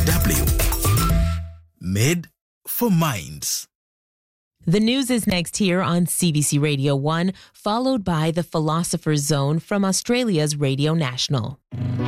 W. Made for Minds. The news is next here on CBC Radio 1, followed by the Philosopher's Zone from Australia's Radio National.